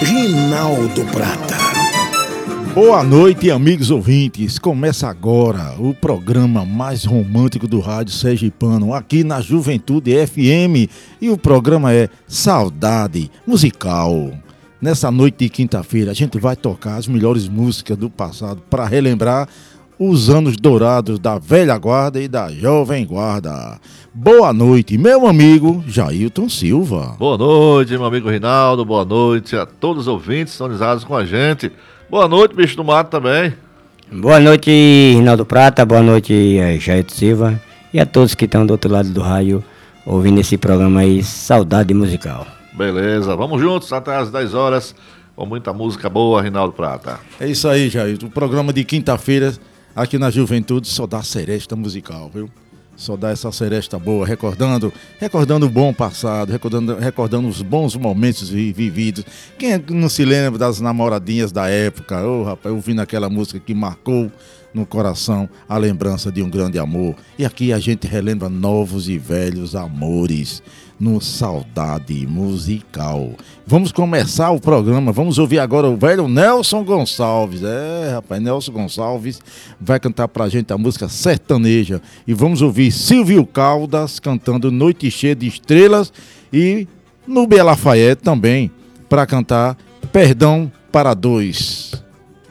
Rinaldo Prata. Boa noite, amigos ouvintes. Começa agora o programa mais romântico do rádio sergipano, aqui na Juventude FM. E o programa é Saudade Musical. Nessa noite de quinta-feira, a gente vai tocar as melhores músicas do passado para relembrar os anos dourados da velha guarda e da jovem guarda. Boa noite, meu amigo Jailton Silva. Boa noite, meu amigo Rinaldo. Boa noite a todos os ouvintes sintonizados com a gente. Boa noite, bicho do mato também. Boa noite, Rinaldo Prata. Boa noite, Jailton Silva. E a todos que estão do outro lado do rádio ouvindo esse programa aí, Saudade Musical. Beleza, vamos juntos até às 10 horas com muita música boa, Rinaldo Prata. É isso aí, Jailton. O programa de quinta-feira aqui na Juventude só dá seresta musical, viu? Só dá essa seresta boa, recordando o bom passado, recordando os bons momentos vividos. Quem não se lembra das namoradinhas da época? Rapaz, ouvindo aquela música que marcou no coração a lembrança de um grande amor. E aqui a gente relembra novos e velhos amores no Saudade Musical. Vamos começar o programa, vamos ouvir agora o velho Nelson Gonçalves. Rapaz, Nelson Gonçalves vai cantar pra gente a música sertaneja. E vamos ouvir Silvio Caldas cantando Noite Cheia de Estrelas e Nubia Lafayette também, para cantar Perdão para Dois.